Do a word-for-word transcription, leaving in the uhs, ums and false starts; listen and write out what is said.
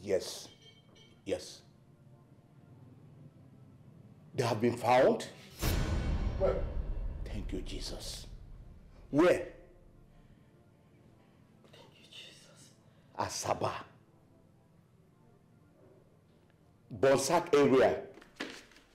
Yes. Yes. They have been found? Where? Thank you, Jesus. Where? Thank you, Jesus. Asaba. Bonsac area.